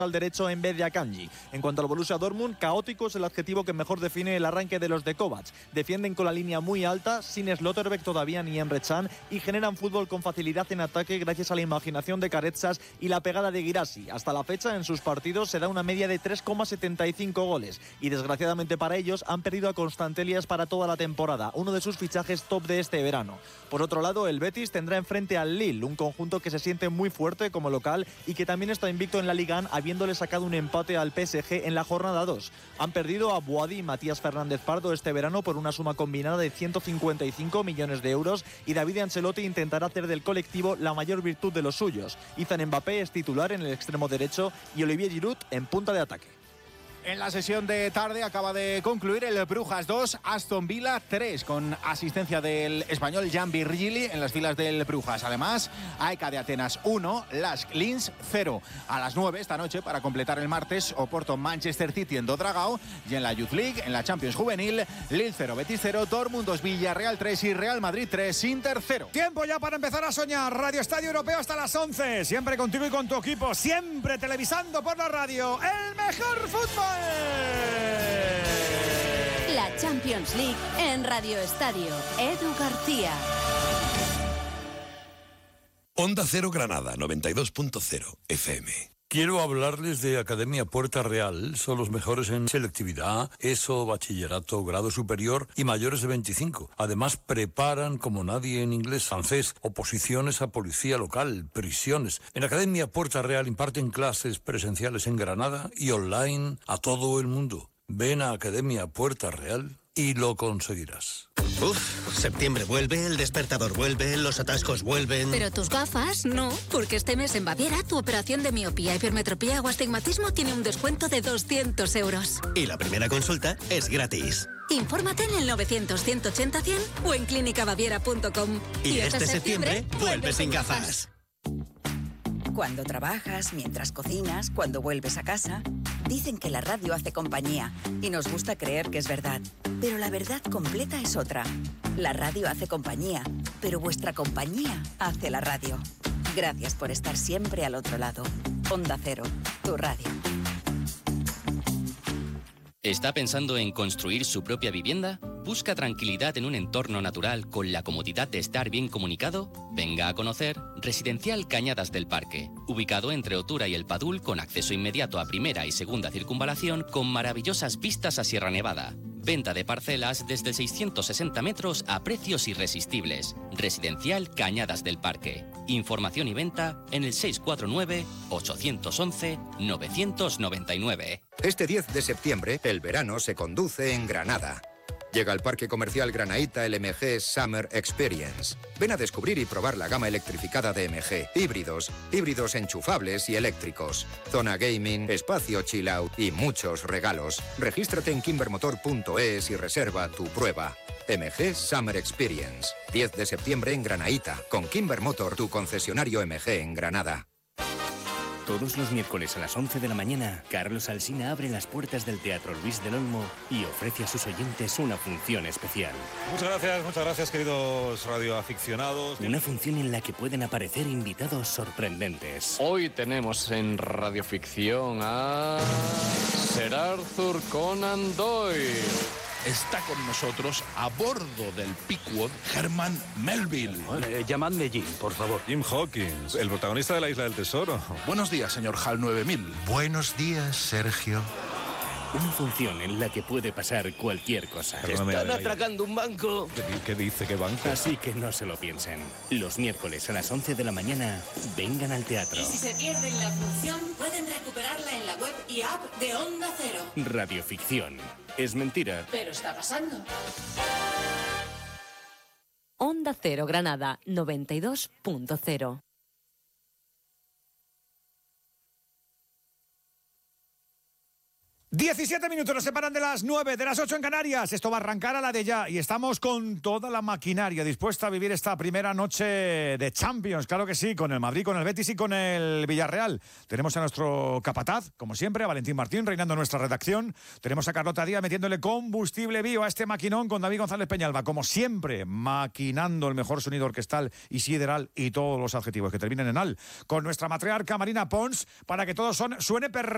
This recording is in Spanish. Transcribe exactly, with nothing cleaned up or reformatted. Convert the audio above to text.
al derecho en vez de Akanji. En cuanto al Borussia Dortmund, caótico es el adjetivo que mejor define el arranque de los de Kovac. Defienden con la línea muy alta, sin Slotterbeck todavía ni Emre Can, y generan fútbol con facilidad en ataque gracias a la imaginación de Carezas y la pegada de Guirassy. Hasta la fecha, en sus partidos se da una media de tres coma setenta y cinco goles y desgraciadamente para ellos han perdido a Constantelias para toda la temporada, uno de sus fichajes top de este verano. Por otro lado, el Betis tendrá enfrente al Lille, un conjunto que se siente muy fuerte como local y que también está invicto en la Liga, habiéndole sacado un empate al P S G en la jornada dos. Han perdido a Boadi y Matías Fernández Pardo este verano por una suma combinada de ciento cincuenta y cinco millones de euros y David Ancelotti intentará hacer del colectivo la mayor virtud de los suyos. Ethan Mbappé es titular en el extremo derecho y Olivier Giroud en punta de ataque. En la sesión de tarde acaba de concluir el Brujas dos, Aston Villa tres, con asistencia del español Jan Virgili en las filas del Brujas. Además, A E K de Atenas uno, Lask Linz cero. A las nueve esta noche, para completar el martes, Oporto Manchester City en Dodragao. Y en la Youth League, en la Champions Juvenil, Lille cero, Betis cero, Dortmund dos, Villarreal tres y Real Madrid tres, Inter cero. Tiempo ya para empezar a soñar. Radio Estadio Europeo hasta las once. Siempre contigo y con tu equipo. Siempre televisando por la radio. El mejor fútbol. La Champions League en Radio Estadio. Edu García. Onda Cero Granada, noventa y dos punto cero F M. Quiero hablarles de Academia Puerta Real. Son los mejores en selectividad, ESO, bachillerato, grado superior y mayores de veinticinco. Además, preparan como nadie en inglés, francés, oposiciones a policía local, prisiones. En Academia Puerta Real imparten clases presenciales en Granada y online a todo el mundo. Ven a Academia Puerta Real y lo conseguirás. Uf, septiembre vuelve, el despertador vuelve, los atascos vuelven... Pero tus gafas, no, porque este mes en Baviera tu operación de miopía, hipermetropía o astigmatismo tiene un descuento de doscientos euros. Y la primera consulta es gratis. Infórmate en el novecientos, ciento ochenta, cien o en clínica baviera punto com. Y, y este septiembre, septiembre vuelve sin gafas. Cuando trabajas, mientras cocinas, cuando vuelves a casa, dicen que la radio hace compañía y nos gusta creer que es verdad. Pero la verdad completa es otra. La radio hace compañía, pero vuestra compañía hace la radio. Gracias por estar siempre al otro lado. Onda Cero, tu radio. ¿Está pensando en construir su propia vivienda? ¿Busca tranquilidad en un entorno natural con la comodidad de estar bien comunicado? Venga a conocer Residencial Cañadas del Parque, ubicado entre Otura y El Padul, con acceso inmediato a primera y segunda circunvalación, con maravillosas vistas a Sierra Nevada. Venta de parcelas desde seiscientos sesenta metros a precios irresistibles. Residencial Cañadas del Parque. Información y venta en el seis cuatro nueve, ocho once, nueve nueve nueve. Este diez de septiembre, el verano se conduce en Granada. Llega al Parque Comercial Granaíta el M G Summer Experience. Ven a descubrir y probar la gama electrificada de M G. Híbridos, híbridos enchufables y eléctricos. Zona gaming, espacio chill out y muchos regalos. Regístrate en kimbermotor punto es y reserva tu prueba. M G Summer Experience. diez de septiembre en Granaíta. Con Kimber Motor, tu concesionario M G en Granada. Todos los miércoles a las once de la mañana, Carlos Alsina abre las puertas del Teatro Luis del Olmo y ofrece a sus oyentes una función especial. Muchas gracias, muchas gracias, queridos radioaficionados. Una función en la que pueden aparecer invitados sorprendentes. Hoy tenemos en Radioficción a Sir Arthur Conan Doyle. Está con nosotros, a bordo del Pequod, Herman Melville. Eh, llamadme Jim, por favor. Jim Hawkins, el protagonista de La Isla del Tesoro. Buenos días, señor Hal nueve mil. Buenos días, Sergio. Una función en la que puede pasar cualquier cosa. Perdóname, Están atracando un banco. ¿Qué, ¿Qué dice? ¿Qué banco? Así que no se lo piensen. Los miércoles a las once de la mañana, vengan al teatro. Y si se pierden la función, pueden recuperarla en la web y app de Onda Cero. Radioficción. Es mentira. Pero está pasando. Onda Cero Granada, noventa y dos punto cero. diecisiete minutos nos separan de las nueve, de las ocho en Canarias. Esto va a arrancar a la de ya y estamos con toda la maquinaria dispuesta a vivir esta primera noche de Champions. Claro que sí, con el Madrid, con el Betis y con el Villarreal. Tenemos a nuestro capataz, como siempre, a Valentín Martín, reinando nuestra redacción. Tenemos a Carlota Díaz metiéndole combustible vivo a este maquinón con David González Peñalba. Como siempre, maquinando el mejor sonido orquestal y sideral y todos los adjetivos que terminen en al. Con nuestra matriarca Marina Pons, para que todo son, suene perfecto.